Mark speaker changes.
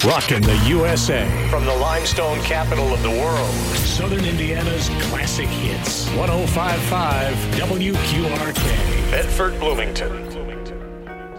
Speaker 1: Rocking the USA.
Speaker 2: From the limestone capital of the world.
Speaker 1: Southern Indiana's classic hits. 105.5 WQRK.
Speaker 2: Bedford, Bloomington.